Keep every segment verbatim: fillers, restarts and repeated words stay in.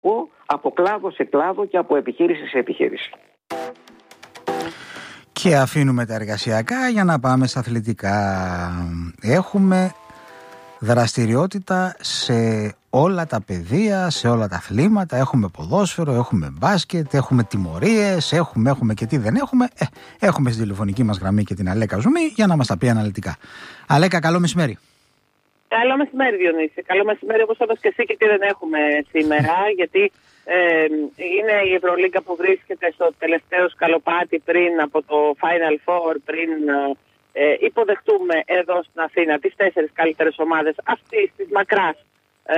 από κλάδο σε κλάδο και από επιχείρηση σε επιχείρηση. Και αφήνουμε τα εργασιακά για να πάμε στα αθλητικά. Έχουμε δραστηριότητα σε όλα τα πεδία, σε όλα τα αθλήματα. Έχουμε ποδόσφαιρο, έχουμε μπάσκετ, έχουμε τιμωρίες, έχουμε, έχουμε και τι δεν έχουμε. Ε, έχουμε στη τηλεφωνική μας γραμμή και την Αλέκα Ζουμή για να μας τα πει αναλυτικά. Αλέκα, καλό μεσημέρι. Καλό μεσημέρι, Διονύση. Καλό μεσημέρι, όπως είπες και εσύ, και τι δεν έχουμε σήμερα, γιατί ε, είναι η Ευρωλίγκα που βρίσκεται στο τελευταίο σκαλοπάτι πριν από το Final Four, πριν ε, υποδεχτούμε εδώ στην Αθήνα τις τέσσερις καλύτερες ομάδες αυτής της μακράς ε,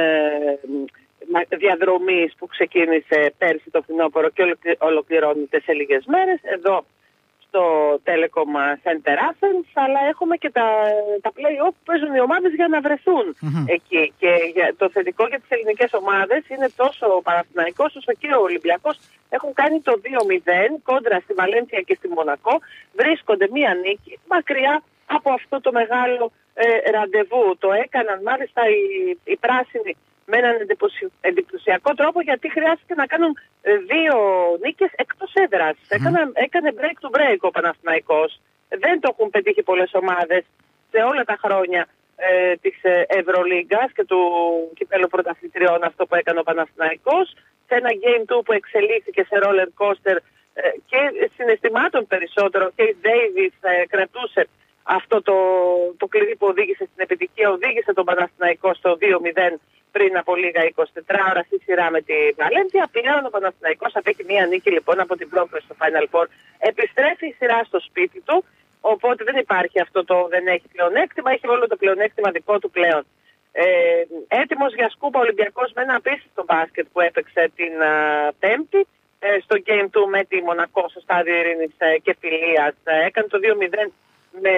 διαδρομής που ξεκίνησε πέρσι το φθινόπωρο και ολοκληρώνεται σε λίγες μέρες εδώ στο Telecom Center Athens, αλλά έχουμε και τα, τα play-off που παίζουν οι ομάδες για να βρεθούν mm-hmm. εκεί. Και για, το θετικό για τις ελληνικές ομάδες είναι τόσο ο Παναθηναϊκός όσο και ο Ολυμπιακός έχουν κάνει το δύο μηδέν κόντρα στη Βαλένθια και στη Μονακό. Βρίσκονται μία νίκη μακριά από αυτό το μεγάλο ε, ραντεβού. Το έκαναν μάλιστα οι, οι πράσινοι με έναν εντυπωσιακό τρόπο, γιατί χρειάστηκε να κάνουν δύο νίκες εκτός έδρας. Mm. Έκανε, έκανε break to break ο Παναθηναϊκός. Δεν το έχουν πετύχει πολλές ομάδες σε όλα τα χρόνια ε, της Ευρωλίγκας και του κυπέλλου πρωταθλητριών, αυτό που έκανε ο Παναθηναϊκός, σε ένα game two που εξελίχθηκε σε roller coaster ε, και συναισθημάτων περισσότερο. Και η Davis ε, κρατούσε αυτό το, το κλειδί που οδήγησε στην επιτυχία, οδήγησε τον Παναθηναϊκό στο δύο μηδέν πριν από λίγα είκοσι τέσσερις ώρα στη σειρά με τη Βαλένθια. Πλέον ο Παναθηναϊκός απέχει μία νίκη λοιπόν από την πρόκριση στο Final Four. Επιστρέφει η σειρά στο σπίτι του, οπότε δεν υπάρχει αυτό το δεν έχει πλεονέκτημα, έχει όλο το πλεονέκτημα δικό του πλέον. Ε, έτοιμος για σκούπα Ολυμπιακός με ένα απίστευτο μπάσκετ που έπαιξε την uh, Πέμπτη ε, στο Game two με τη Μονακό στο στάδιο Ειρήνης ε, και Φιλίας. Ε, έκανε το δύο μηδέν με...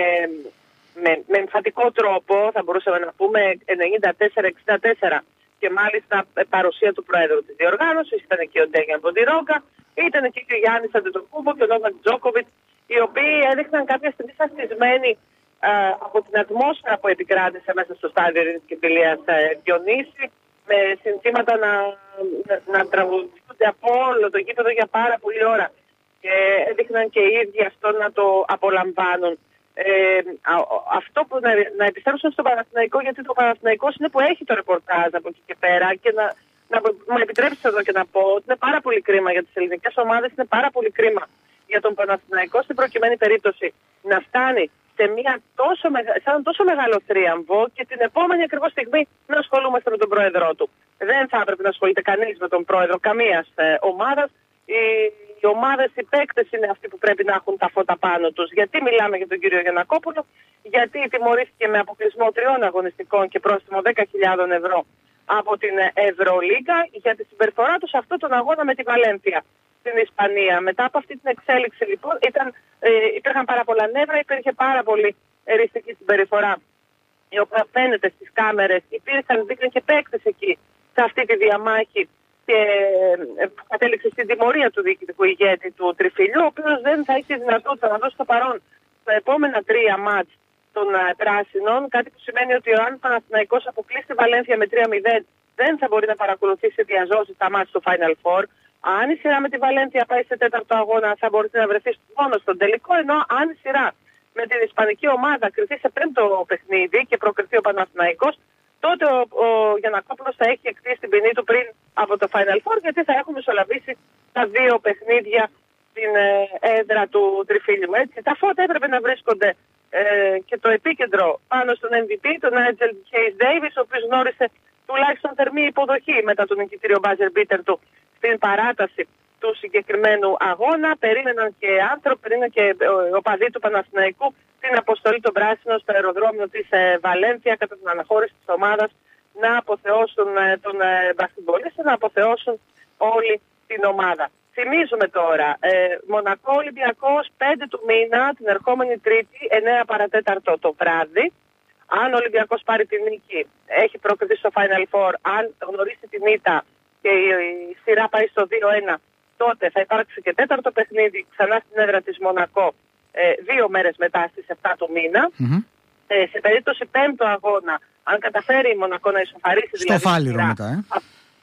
Με, με εμφαντικό τρόπο, θα μπορούσαμε να πούμε ενενήντα τέσσερα εξήντα τέσσερα, και μάλιστα παρουσία του Προέδρου της διοργάνωσης, ήταν και ο Ντέγιαν Μποντιρόγκα, ήταν και ο Γιάννης Αντετοκούμπο και ο Νόβακ Τζόκοβιτς, οι οποίοι έδειχναν κάποια στιγμή σαστισμένοι α, από την ατμόσφαιρα που επικράτησε μέσα στο στάδιο Ειρήνης και Φιλίας Διονύση, με συνθήματα να, να, να τραγουδούνται από όλο το γήπεδο για πάρα πολλή ώρα, και έδειχναν και οι ίδιοι αυτό να το απολαμβάνουν. Ε, αυτό που να, να επιστρέψουν στο Παναθηναϊκό, γιατί το Παναθηναϊκός είναι που έχει το ρεπορτάζ από εκεί και πέρα, και να, να μου επιτρέψετε εδώ και να πω ότι είναι πάρα πολύ κρίμα για τις ελληνικές ομάδες, είναι πάρα πολύ κρίμα για τον Παναθηναϊκό στην προκειμένη περίπτωση να φτάνει σε, μια τόσο μεγα, σε έναν τόσο μεγάλο θρίαμβο και την επόμενη ακριβώς στιγμή να ασχολούμαστε με τον πρόεδρό του. Δεν θα έπρεπε να ασχολείται κανείς με τον πρόεδρο καμίας ε, ομάδας. Οι, οι ομάδες, οι παίκτες είναι αυτοί που πρέπει να έχουν τα φώτα πάνω τους. Γιατί μιλάμε για τον κύριο Γιαννακόπουλο? Γιατί τιμωρήθηκε με αποκλεισμό τριών αγωνιστικών και πρόστιμο δέκα χιλιάδες ευρώ από την Ευρωλίγκα για τη συμπεριφορά του σε αυτόν τον αγώνα με τη Βαλένθια στην Ισπανία. Μετά από αυτή την εξέλιξη λοιπόν ήταν, ε, υπήρχαν πάρα πολλά νεύρα, υπήρχε πάρα πολύ εριστική συμπεριφορά, η οποία φαίνεται στις κάμερες. Υπήρχαν, υπήρχαν και παίκτες εκεί σε αυτή τη διαμάχη, και κατέληξε στην τιμωρία του διοικητικού ηγέτη του Τριφυλιού, ο οποίος δεν θα έχει δυνατότητα να δώσει το παρόν στα επόμενα τρία μάτς των uh, πράσινων, κάτι που σημαίνει ότι ο αν Παναθηναϊκός αποκλείσει τη Βαλένθια με τρία μηδέν δεν θα μπορεί να παρακολουθήσει διαζώσεις τα μάτς στο Final Four. Αν η σειρά με τη Βαλένθια πάει σε τέταρτο αγώνα, θα μπορεί να βρεθεί μόνο στον τελικό, ενώ αν η σειρά με την ισπανική ομάδα κρυθεί σε πέμπτο παιχνίδι και προκριθεί ο Παναθηναϊκός, τότε ο, ο Γιαννακόπουλος θα έχει εκτίσει την ποινή του πριν από το Final Four, γιατί θα έχουν μεσολαβήσει τα δύο παιχνίδια στην ε, έδρα του Τριφύλιου. Έτσι. Τα φώτα έπρεπε να βρίσκονται ε, και το επίκεντρο πάνω στον εμ βι πι, τον Nigel Hayes-Davis, ο οποίος γνώρισε τουλάχιστον θερμή υποδοχή μετά τον νικητήριο buzzer beater του στην παράταση του συγκεκριμένου αγώνα. Περίμεναν και άνθρωποι, περίμεναν και οπαδοί του Παναθηναϊκού την αποστολή των πράσινων στο αεροδρόμιο της ε, Βαλένθια κατά την αναχώρηση της ομάδας, να αποθεώσουν ε, τον ε, μπασκετμπολίστα, να αποθεώσουν όλη την ομάδα. Θυμίζουμε τώρα, ε, Μονακό Ολυμπιακός πέντε του μήνα, την ερχόμενη Τρίτη, εννέα παρατέταρτο το βράδυ. Αν ο Ολυμπιακός πάρει την νίκη, έχει προκριθεί στο Final Four. Αν γνωρίσει την ήττα και η, η σειρά πάει στο δύο ένα, τότε θα υπάρξει και τέταρτο παιχνίδι ξανά στην έδρα της Μονακό, ε, δύο μέρες μετά στις επτά του μήνα. Mm-hmm. Ε, σε περίπτωση πέμπτο αγώνα, αν καταφέρει η Μονακό να ισοφαρίσει, στο δηλαδή, Φάληρο μετά, ε. Α,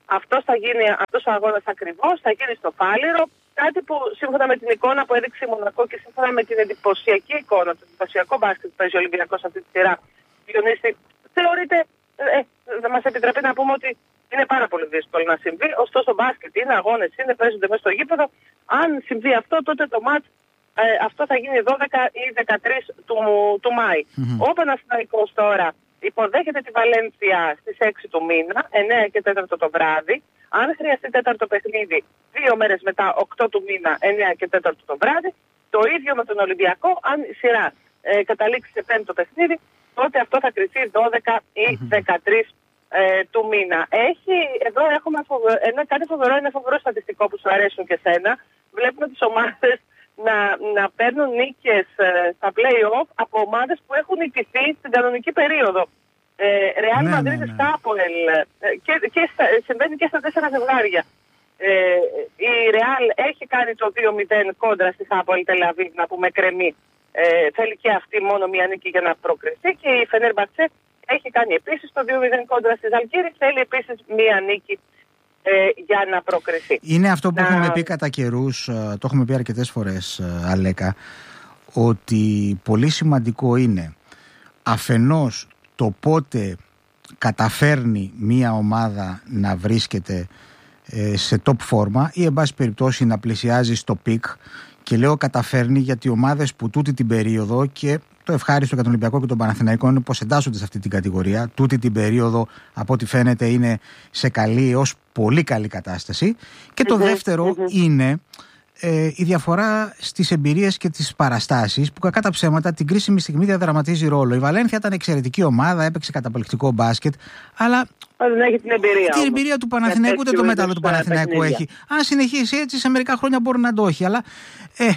αυτός θα γίνει, αυτός ο αγώνας ακριβώς θα γίνει στο Φάληρο. Κάτι που σύμφωνα με την εικόνα που έδειξε η Μονακό και σύμφωνα με την εντυπωσιακή εικόνα, το εντυπωσιακό μπάσκετ που παίζει ο Ολυμπιακός αυτή τη σειρά, Διονύση, θεωρείται, ε, θα μας επιτρέπει να πούμε ότι είναι πάρα πολύ δύσκολο να συμβεί. Ωστόσο, μπάσκετ είναι αγώνες, είναι παίζονται μέσα στο γήπεδο. Αν συμβεί αυτό, τότε το μάτς ε, αυτό θα γίνει δώδεκα ή δεκατρείς του, του Μάη. Mm-hmm. Ο Παναθηναϊκός τώρα υποδέχεται τη Βαλένθια στις έξι του μήνα, εννέα και τέταρτο το βράδυ. Αν χρειαστεί τέταρτο παιχνίδι, δύο μέρες μετά, οκτώ του μήνα, εννέα και τέταρτο το βράδυ. Το ίδιο με τον Ολυμπιακό, αν η σειρά ε, καταλήξει σε πέμπτο παιχνίδι, τότε αυτό θα κριθεί δώδεκα ή δεκατρείς ε, του μήνα. Έχει, εδώ έχουμε φοβε, ένα, κάτι φοβερό, ένα φοβερό στατιστικό που σου αρέσουν και σένα. Βλέπουμε τις ομάδες να, να παίρνουν νίκες ε, στα play-off από ομάδες που έχουν νικηθεί στην κανονική περίοδο. Ρεάλ Μαδρίτης Χάπολ και, και στα, συμβαίνει και στα τέσσερα ζευγάρια. Ε, η Ρεάλ έχει κάνει το δύο μηδέν κόντρα στη Χάπολ Τελαβίβ, να πούμε κρεμή. Ε, θέλει και αυτή μόνο μία νίκη για να προκριθεί και η Φενέρμπαχτσε έχει κάνει επίσης το δύο μηδέν κόντρα στη Ζαλγκύρη, θέλει επίσης μία νίκη ε, για να προκριθεί. Είναι αυτό που να... έχουμε πει κατά καιρούς, το έχουμε πει αρκετές φορές, Αλέκα, ότι πολύ σημαντικό είναι αφενός το πότε καταφέρνει μία ομάδα να βρίσκεται ε, σε top φόρμα ή εν πάση περιπτώσει να πλησιάζει στο πικ, και λέω καταφέρνει γιατί οι ομάδες που τούτη την περίοδο, και το ευχάριστο για τον Ολυμπιακό και τον Παναθηναϊκό είναι πως εντάσσονται σε αυτή την κατηγορία, τούτη την περίοδο από ό,τι φαίνεται είναι σε καλή έως πολύ καλή κατάσταση, και το mm-hmm, δεύτερο mm-hmm. είναι Ε, η διαφορά στις εμπειρίες και τις παραστάσεις που κακά τα ψέματα την κρίσιμη στιγμή διαδραματίζει ρόλο. Η Βαλένθια ήταν εξαιρετική ομάδα, έπαιξε καταπληκτικό μπάσκετ, αλλά δεν έχει την εμπειρία, την εμπειρία του Παναθηναϊκού, ούτε το μέταλλο του Παναθηναϊκού έχει. Αν συνεχίσει έτσι, σε μερικά χρόνια μπορεί να το έχει. Αλλά ε,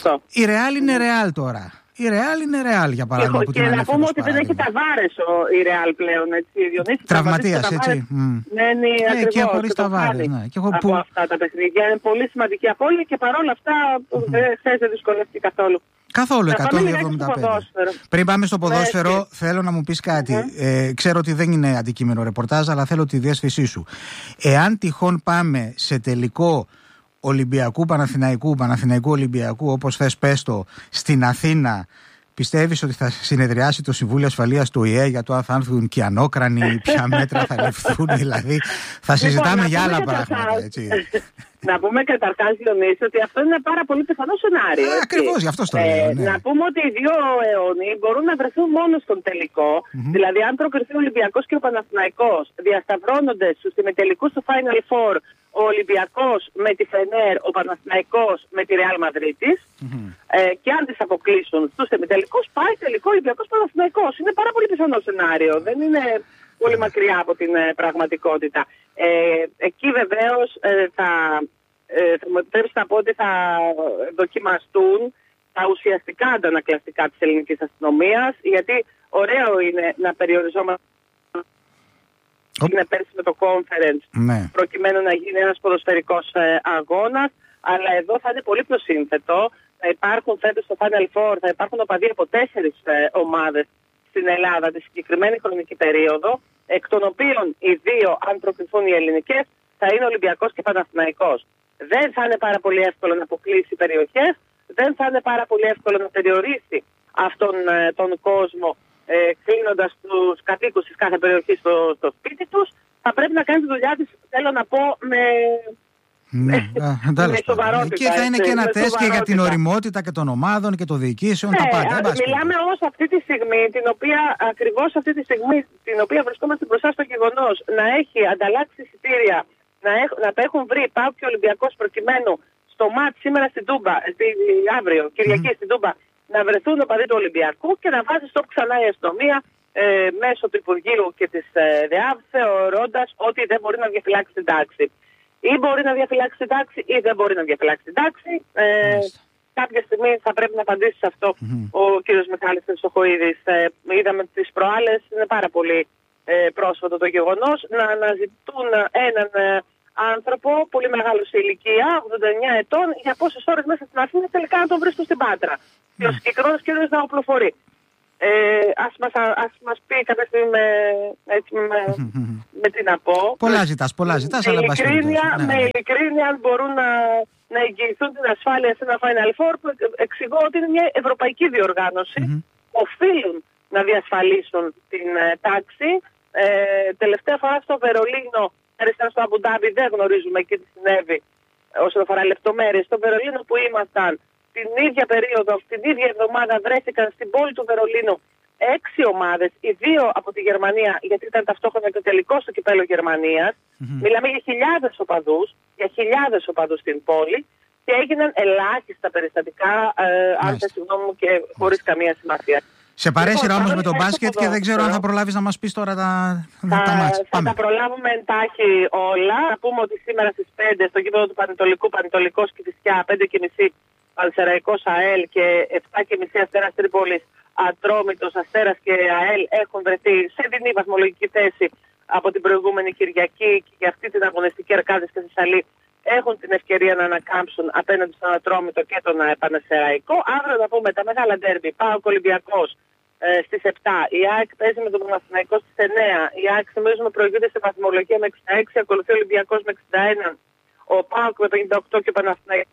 η Ρεάλ είναι Ρεάλ τώρα. Η Ρεάλ είναι Ρεάλ, για παράδειγμα. Και, που και την να πούμε ότι δεν έχει Ταβάρες η Ρεάλ πλέον. Τραυματίας, έτσι. Μένει ε, ακριβώς. Και χωρίς Ταβάρες. Ναι. Από που... αυτά τα παιχνίδια. Είναι πολύ σημαντική απώλεια και παρόλα αυτά χθες δεν δυσκολεύτηκε καθόλου. Καθόλου, εκατόν εβδομήντα πέντε. Πριν πάμε στο ποδόσφαιρο, ναι, θέλω να μου πεις κάτι. Mm-hmm. Ε, ξέρω ότι δεν είναι αντικείμενο ρεπορτάζ, αλλά θέλω τη διέσφυσή σου. Εάν τυχόν πάμε σε τελικό Ολυμπιακού Παναθηναϊκού, Παναθηναϊκού Ολυμπιακού, όπως θες πες το, στην Αθήνα, πιστεύεις ότι θα συνεδριάσει το Συμβούλιο Ασφαλείας του Ο Η Ε για το αν θα έρθουν κυανόκρανοι, ποια μέτρα θα ληφθούν, δηλαδή θα συζητάμε λοιπόν, για άλλα πράγματα, έτσι. Να πούμε καταρχάς, Διονύση, ότι αυτό είναι ένα πάρα πολύ πιθανό σενάριο. Ε, ακριβώς, γι' αυτό το λέω. Ε, ναι. Να πούμε ότι οι δύο αιώνιοι μπορούν να βρεθούν μόνο στον τελικό. Mm-hmm. Δηλαδή, αν προκριθεί ο Ολυμπιακός και ο Παναθηναϊκός διασταυρώνονται στους ημιτελικούς του Final Four, ο Ολυμπιακός με τη Φενέρ, ο Παναθηναϊκός με τη Ρεάλ Μαδρίτης, mm-hmm. ε, και αν τις αποκλείσουν στους ημιτελικούς, πάει τελικό Ολυμπιακός Παναθηναϊκός. Είναι πάρα πολύ πιθανό σενάριο. Δεν είναι πολύ μακριά από την ε, πραγματικότητα. Ε, εκεί βεβαίως ε, θα, ε, θα μου επιτρέψει να πω ότι θα δοκιμαστούν τα ουσιαστικά αντανακλαστικά της ελληνικής αστυνομίας, γιατί ωραίο είναι να περιοριζόμαστε είναι πέρσι με το conference, ναι, προκειμένου να γίνει ένας ποδοσφαιρικός ε, αγώνας, αλλά εδώ θα είναι πολύ πιο σύνθετο. Θα υπάρχουν φέτος στο Final Four, θα υπάρχουν οπαδοί από τέσσερις ε, ομάδες στην Ελλάδα τη συγκεκριμένη χρονική περίοδο, εκ των οποίων οι δύο, αν προκριθούν οι ελληνικές, θα είναι Ολυμπιακός και Παναθηναϊκός. Δεν θα είναι πάρα πολύ εύκολο να αποκλείσει περιοχές, δεν θα είναι πάρα πολύ εύκολο να περιορίσει αυτόν ε, τον κόσμο, ε, κλείνοντας τους κατοίκους της κάθε περιοχής στο, στο σπίτι τους. Θα πρέπει να κάνει τη δουλειά της, θέλω να πω, με... Ναι, και θα είναι και ένα τεστ και για την οριμότητα και των ομάδων και των διοικήσεων, ναι, τα πάντα. Μιλάμε όμως αυτή τη στιγμή, την οποία ακριβώς αυτή τη στιγμή, την οποία βρισκόμαστε μπροστά στο γεγονός να έχει ανταλλάξει εισιτήρια, να, έχ, να τα έχουν βρει ΠΑΟΚ και Ολυμπιακός προκειμένου στο ΜΑΤ σήμερα στην Τούμπα, στη, αύριο, Κυριακή mm. στην Τούμπα, να βρεθούν οπαδοί του Ολυμπιακού και να βάζει στόπ ξανά η αστυνομία ε, μέσω του Υπουργείου και της ε, ΔΕΑΒ, θεωρώντας ότι δεν μπορεί να διαφυλάξει την τάξη. Ή μπορεί να διαφυλάξει την τάξη ή δεν μπορεί να διαφυλάξει την τάξη. Ε, κάποια στιγμή θα πρέπει να απαντήσει σε αυτό mm-hmm. ο κύριος Μιχάλης Χρυσοχοΐδης. Ε, είδαμε τις προάλλες, είναι πάρα πολύ ε, πρόσφατο το γεγονός, να αναζητούν έναν ε, άνθρωπο πολύ μεγάλο σε ηλικία, ογδόντα εννιά ετών, για πόσες ώρες μέσα στην Αθήνα τελικά να τον βρίσκουν στην Πάτρα. Mm-hmm. Και ο συγκεκριμένος κύριος να οπλοφορεί. Ε, ας, μας, ας μας πει κάποια στιγμή με, έτσι, με, με τι να πω. Πολλά ζητάς, πολλά ζητάς, αλλά πας ειλικρίνεια, ναι, με ειλικρίνεια αν μπορούν να, να εγγυηθούν την ασφάλεια σε ένα Final Four, που εξηγώ ότι είναι μια ευρωπαϊκή διοργάνωση. Mm-hmm. Οφείλουν να διασφαλίσουν την ε, τάξη. Ε, τελευταία φορά στο Βερολίνο, αριστερά στο Αμπουντάμπι, δεν γνωρίζουμε εκεί τι συνέβη όσον αφορά λεπτομέρειες. Στο Βερολίνο που ήμασταν, την ίδια περίοδο, την ίδια εβδομάδα βρέθηκαν στην πόλη του Βερολίνου έξι ομάδες, οι δύο από τη Γερμανία, γιατί ήταν ταυτόχρονα και τελικό στο κυπέλλο Γερμανίας. Mm-hmm. Μιλάμε για χιλιάδες οπαδούς, για χιλιάδες οπαδούς στην πόλη και έγιναν ελάχιστα περιστατικά, ε, αν θε συγγνώμη μου, και χωρίς καμία σημασία. Σε παρέσυρα όμως με το μπάσκετ και δεν ξέρω αν θα προλάβεις να μας πεις τώρα τα, θα, τα μάτς. Θα τα προλάβουμε εντάχει όλα. Να πούμε ότι σήμερα στις πέντε στο γήπεδο του Πανετολικού, Πανετολικός Κηφισιά, πέντε και μισή Πανσεραϊκός ΑΕΛ και επτά και μισή Αστέρας Τρίπολης, Ατρόμητος, Αστέρας και ΑΕΛ έχουν βρεθεί σε δινή βαθμολογική θέση από την προηγούμενη Κυριακή και για αυτή την αγωνιστική Αρκάδης και Θεσσαλή έχουν την ευκαιρία να ανακάμψουν απέναντι στον Ατρόμητο και τον Πανσεραϊκό. Αύριο θα πούμε τα μεγάλα ντέρμπι. ΠΑΟΚ Ολυμπιακός ε, στις επτά. Η ΑΕΚ παίζει με τον Παναθηναϊκό στις εννέα. Η ΑΕΚ θυμίζουμε προηγείται σε βαθμολογία με εξήντα έξι. Ακολουθεί ο Ολυμπιακός με εξήντα ένα. Ο ΠΑΟΚ με πενήντα οκτώ και ο Παναθηναϊκός.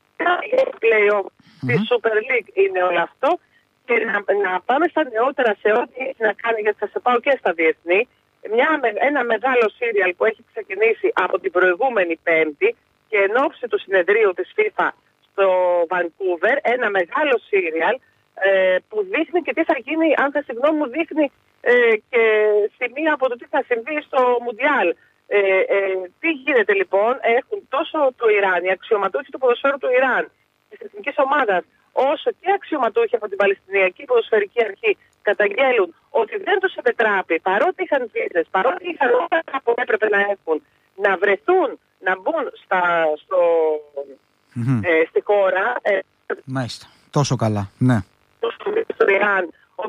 Η play-off mm-hmm. τη Super League είναι όλο αυτό. Και να, να πάμε στα νεότερα σε ό,τι έχει να κάνει, γιατί θα σε πάω και στα διεθνή. Μια, ένα μεγάλο σύριαλ που έχει ξεκινήσει από την προηγούμενη Πέμπτη και εν ώψη του συνεδρίου της FIFA στο Βανκούβερ, ένα μεγάλο σύριαλ ε, που δείχνει και τι θα γίνει, αν θα συγγνώμη μου, δείχνει ε, και σημεία από το τι θα συμβεί στο Μουντιάλ. Ε, ε, τι γίνεται λοιπόν, έχουν τόσο το Ιράν, οι αξιωματούχοι του ποδοσφαίρου του Ιράν, της εθνικής ομάδας, όσο και αξιωματούχοι από την Παλαιστινιακή Ποδοσφαιρική Αρχή καταγγέλουν ότι δεν τους επιτράπει, παρότι είχαν βίζες, παρότι είχαν όλα που έπρεπε να έχουν, να βρεθούν, να μπουν στα, στο, mm-hmm. ε, στη χώρα. Ε, Μάλιστα. Τόσο καλά, ναι. Στο Ιράν, ο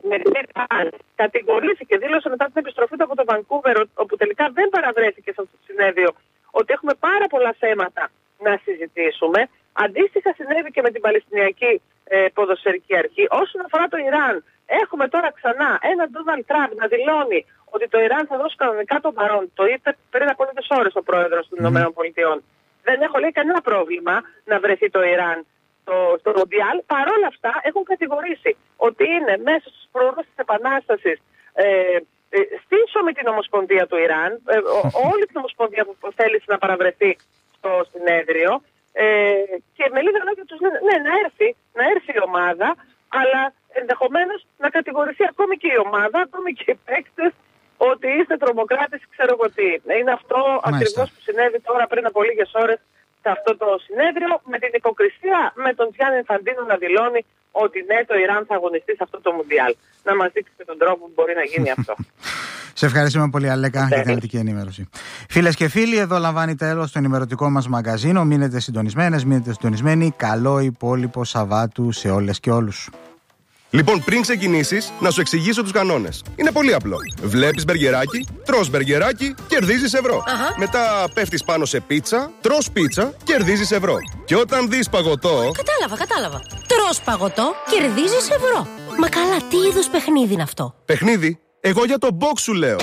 Μερνίτ κατηγορήθηκε, δήλωσε μετά την επιστροφή του από το Βανκούβερ, όπου τελικά δεν παραβρέθηκε σε αυτό το συνέδριο, ότι έχουμε πάρα πολλά θέματα να συζητήσουμε. Αντίστοιχα συνέβη και με την Παλαιστινιακή ε, Ποδοσφαιρική Αρχή. Όσον αφορά το Ιράν, έχουμε τώρα ξανά έναν Ντόναλντ Τραμπ να δηλώνει ότι το Ιράν θα δώσει κανονικά τον παρόν. Το είπε πριν από λίγες ώρες ο πρόεδρος των mm. ΗΠΑ. Δεν έχω λέει κανένα πρόβλημα να βρεθεί το Ιράν στο, στο Μοντιάλ. Παρ' όλα αυτά έχουν κατηγορήσει ότι είναι μέσα στους προορούς της Επανάστασης ε, ε, στήσω με την Ομοσπονδία του Ιράν, ε, ο, όλη την Ομοσπονδία που θέλησε να παραβρεθεί στο συνέδριο. Ε, και με λίγα λόγια τους λένε ναι, να έρθει, να έρθει η ομάδα, αλλά ενδεχομένως να κατηγορηθεί ακόμη και η ομάδα, ακόμη και οι παίκτες, ότι είστε τρομοκράτες, ξέρω εγώ τι. Είναι αυτό ακριβώς που συνέβη τώρα πριν από λίγες ώρες σε αυτό το συνέδριο, με την υποκρισία με τον Τζιάννη Ινφαντίνο να δηλώνει ότι ναι, το Ιράν θα αγωνιστεί σε αυτό το Μουντιάλ. Να μας δείξει και τον τρόπο που μπορεί να γίνει αυτό. Σε ευχαριστούμε πολύ, Αλέκα, για την αναλυτική ενημέρωση. Φίλες και φίλοι, εδώ λαμβάνει τέλος το ενημερωτικό μας μαγκαζίνο. Μείνετε συντονισμένες, μείνετε συντονισμένοι. Καλό υπόλοιπο Σαββάτου σε όλες και όλους. Λοιπόν, πριν ξεκινήσεις, να σου εξηγήσω τους κανόνες. Είναι πολύ απλό. Βλέπεις μπεργκεράκι, τρως μπεργκεράκι, κερδίζεις ευρώ. Uh-huh. Μετά πέφτεις πάνω σε πίτσα, τρως πίτσα, κερδίζεις ευρώ. Και όταν δεις παγωτό. Κατάλαβα, κατάλαβα. Τρως παγωτό, κερδίζεις ευρώ. Μα καλά, τι είδους παιχνίδι είναι αυτό? Παιχνίδι? Εγώ για το box σου λέω.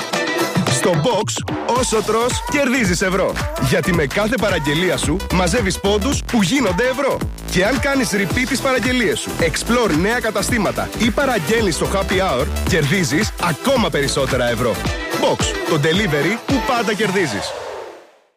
Στο box, όσο τρως, κερδίζεις ευρώ. Γιατί με κάθε παραγγελία σου μαζεύεις πόντους που γίνονται ευρώ. Και αν κάνεις repeat τις παραγγελίες σου, explore νέα καταστήματα ή παραγγέλνεις στο happy hour, κερδίζεις ακόμα περισσότερα ευρώ. Box, το delivery που πάντα κερδίζεις.